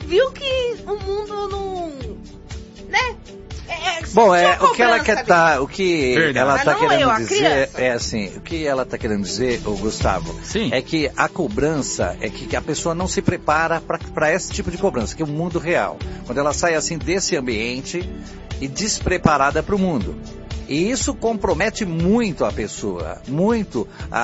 viu que o mundo não... né? Bom, o que ela quer o que ela está querendo dizer é assim, o que ela está querendo dizer, o Gustavo, sim, é que a cobrança é que a pessoa não se prepara para esse tipo de cobrança, que é o mundo real. Quando ela sai assim desse ambiente e despreparada para o mundo. E isso compromete muito a pessoa, muito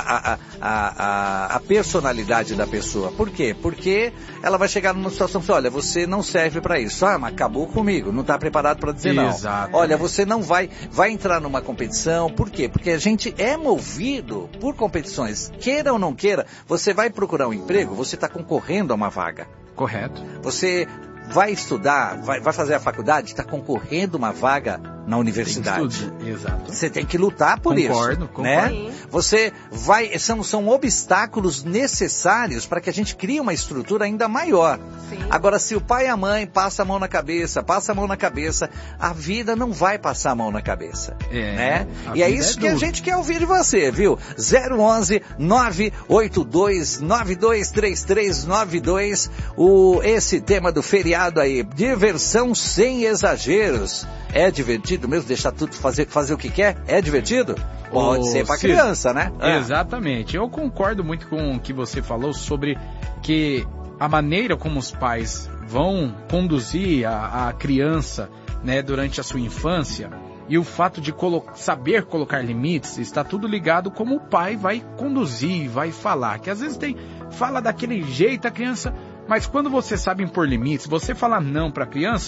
a personalidade da pessoa. Por quê? Porque ela vai chegar numa situação que, olha, você não serve para isso. Ah, mas acabou comigo, não está preparado para dizer não. Olha, você não vai entrar numa competição. Por quê? Porque a gente é movido por competições. Queira ou não queira, você vai procurar um emprego, você está concorrendo a uma vaga. Correto. Você vai estudar, vai fazer a faculdade, está concorrendo uma vaga na universidade. Exato. Você tem que lutar por concordo, isso, né? Você vai, são obstáculos necessários para que a gente crie uma estrutura ainda maior. Sim. Agora, se o pai e a mãe passam a mão na cabeça, a vida não vai passar a mão na cabeça, né? E é isso que a gente quer ouvir de você, viu? 011 982 923392, esse tema do feriado aí, diversão sem exageros. É divertido mesmo deixar tudo fazer o que quer? É divertido? Pode ser para criança, né? Exatamente. Eu concordo muito com o que você falou sobre que a maneira como os pais vão conduzir a criança, né, durante a sua infância, e o fato de saber colocar limites, está tudo ligado como o pai vai conduzir, vai falar. Que às vezes fala daquele jeito a criança, mas quando você sabe impor limites, você falar não para a criança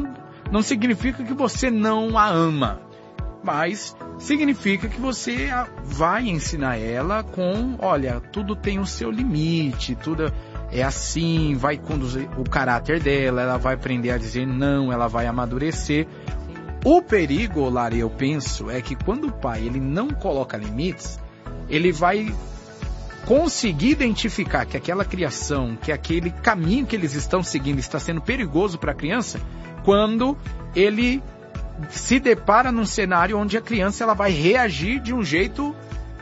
não significa que você não a ama, mas significa que você vai ensinar ela olha, tudo tem o seu limite, tudo é assim, vai conduzir o caráter dela, ela vai aprender a dizer não, ela vai amadurecer. O perigo, Lari, eu penso, é que quando o pai ele não coloca limites, ele vai conseguir identificar que aquela criação, que aquele caminho que eles estão seguindo está sendo perigoso para a criança, quando ele se depara num cenário onde a criança ela vai reagir de um jeito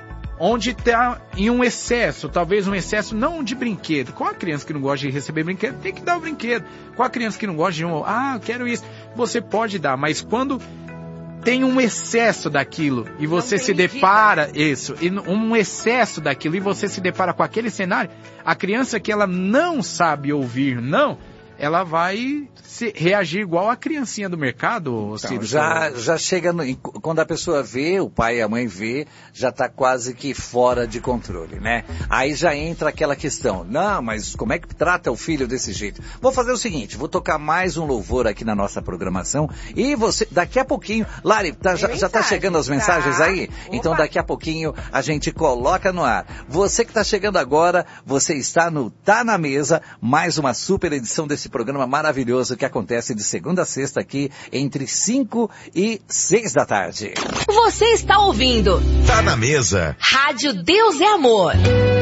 onde está em um excesso, talvez um excesso não de brinquedo. Qual a criança que não gosta de receber brinquedo? Tem que dar o brinquedo. Qual a criança que não gosta de eu quero isso? Você pode dar, mas quando tem um excesso daquilo e você se depara um excesso daquilo e você se depara com aquele cenário, a criança que ela não sabe ouvir não, ela vai reagir igual a criancinha do mercado, Ciro. Então, já chega, quando a pessoa vê, o pai e a mãe vê, já está quase que fora de controle, né? Aí já entra aquela questão, não, mas como é que trata o filho desse jeito? Vou fazer o seguinte, vou tocar mais um louvor aqui na nossa programação e você, daqui a pouquinho, Lari, já está chegando as mensagens aí? Opa. Então daqui a pouquinho a gente coloca no ar. Você que está chegando agora, você está no Tá na Mesa, mais uma super edição desse programa maravilhoso que acontece de segunda a sexta aqui entre 5 e 6 da tarde. Você está ouvindo Tá na Mesa. Rádio Deus é Amor.